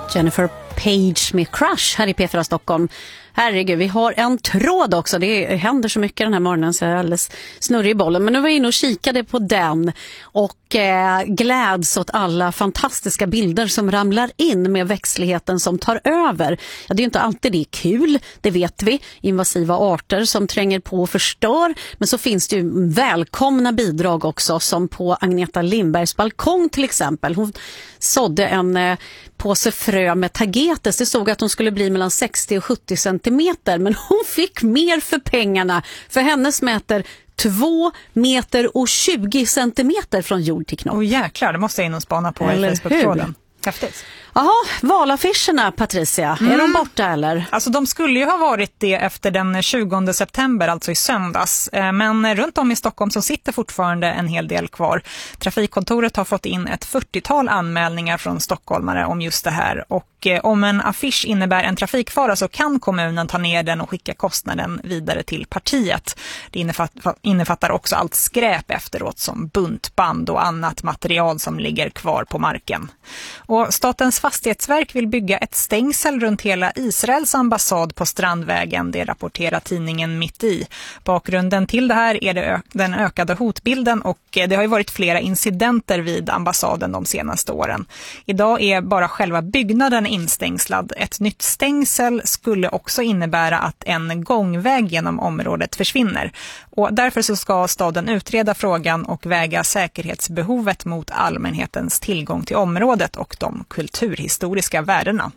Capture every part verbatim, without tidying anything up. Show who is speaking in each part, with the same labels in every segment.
Speaker 1: Jennifer Page med Crush här i P fyra Stockholm. Herregud, vi har en tråd också. Det händer så mycket den här morgonen så jag är alldeles snurrig i bollen. Men nu var jag inne och kikade på den och eh, gläds åt alla fantastiska bilder som ramlar in med växtligheten som tar över. Ja, det är ju inte alltid det är kul, det vet vi. Invasiva arter som tränger på och förstör. Men så finns det ju välkomna bidrag också, som på Agneta Lindbergs balkong till exempel. Hon sådde en eh, påse frö med tagetes. Det stod att hon skulle bli mellan sextio och sjuttio centimeter, men hon fick mer för pengarna. För hennes mäter två meter och tjugo centimeter från jord till knopp.
Speaker 2: Åh jäklar, det måste jag in och spana på i Facebook-tråden. Häftigt.
Speaker 1: Jaha, valaffischerna, Patricia, mm. är de borta eller?
Speaker 2: Alltså de skulle ju ha varit det efter den tjugonde september, alltså i söndags. Men runt om i Stockholm så sitter fortfarande en hel del kvar. Trafikkontoret har fått in ett fyrtiotal anmälningar från stockholmare om just det här. Och om en affisch innebär en trafikfara så kan kommunen ta ner den och skicka kostnaden vidare till partiet. Det innefattar också allt skräp efteråt som buntband och annat material som ligger kvar på marken. Och Statens fastighetsverk vill bygga ett stängsel runt hela Israels ambassad på Strandvägen, det rapporterar tidningen Mitt i. Bakgrunden till det här är det ö- den ökade hotbilden och det har ju varit flera incidenter vid ambassaden de senaste åren. Idag är bara själva byggnaden instängslad. Ett nytt stängsel skulle också innebära att en gångväg genom området försvinner. Och därför så ska staden utreda frågan och väga säkerhetsbehovet mot allmänhetens tillgång till området och de kulturhistoriska värdena.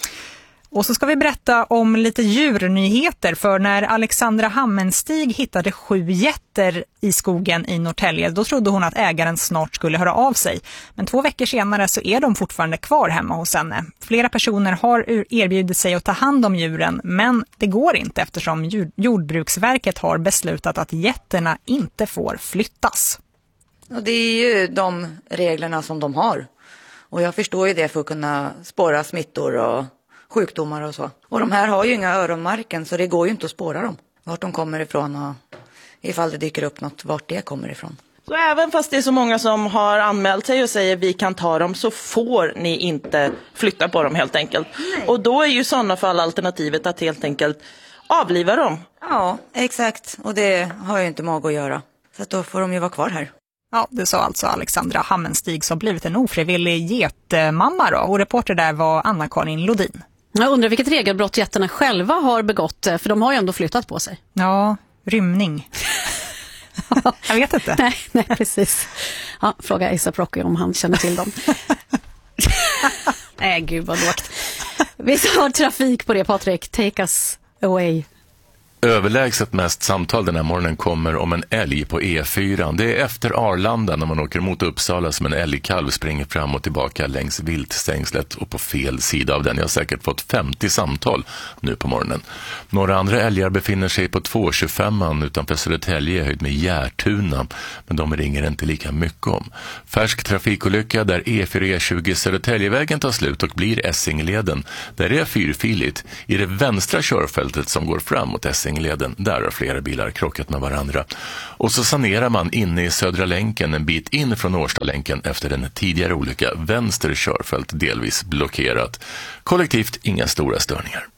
Speaker 2: Och så ska vi berätta om lite djurnyheter, för när Alexandra Hammenstig hittade sju getter i skogen i Norrtälje, då trodde hon att ägaren snart skulle höra av sig. Men två veckor senare så är de fortfarande kvar hemma hos henne. Flera personer har erbjudit sig att ta hand om djuren, men det går inte eftersom Jordbruksverket har beslutat att getterna inte får flyttas.
Speaker 3: Och det är ju de reglerna som de har. Och jag förstår ju det för att kunna spåra smittor och sjukdomar och så. Och de här har ju inga öronmärken så det går ju inte att spåra dem. Vart de kommer ifrån och ifall det dyker upp något, vart det kommer ifrån.
Speaker 4: Så även fast det är så många som har anmält sig och säger vi kan ta dem, så får ni inte flytta på dem helt enkelt. Nej. Och då är ju i sådana fall alternativet att helt enkelt avliva dem.
Speaker 3: Ja, exakt. Och det har ju inte mag att göra. Så att då får de ju vara kvar här.
Speaker 2: Ja, det sa alltså Alexandra Hammenstig som blivit en ofrivillig getmamma då. Och reporter där var Anna-Karin Lodin.
Speaker 1: Jag undrar vilket regelbrott getterna själva har begått, för de har ju ändå flyttat på sig.
Speaker 2: Ja, rymning. Jag vet inte.
Speaker 1: Nej, nej precis. Ja, fråga A$AP Rocky om han känner till dem. Nej, gud vad lågt. Vi har trafik på det, Patrik. Take us away.
Speaker 5: Överlägset mest samtal den här morgonen kommer om en älg på E fyra. Det är efter Arlanda när man åker mot Uppsala som en älgkalv springer fram och tillbaka längs viltstängslet och på fel sida av den. Jag har säkert fått femtio samtal nu på morgonen. Några andra älgar befinner sig på två tjugofem utanför Södertälje höjd med Järtuna, men de ringer inte lika mycket om. Färsk trafikolycka där E fyra E tjugo Södertäljevägen tar slut och blir Essingleden. Där är fyrfiligt i det vänstra körfältet som går fram mot Essing leden. Där har flera bilar krockat med varandra. Och så sanerar man inne i Södra länken en bit in från Årstalänken efter en tidigare olycka. Vänster körfält delvis blockerat. Kollektivt inga stora störningar.